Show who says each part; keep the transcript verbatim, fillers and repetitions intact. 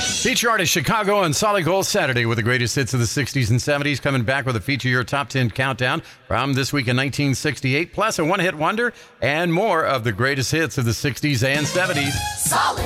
Speaker 1: Feature artist Chicago and Solid Gold Saturday with the greatest hits of the sixties and seventies, coming back with a Feature Your Top ten countdown from this week in nineteen sixty-eight, plus a one-hit wonder and more of the greatest hits of the sixties and seventies.
Speaker 2: Solid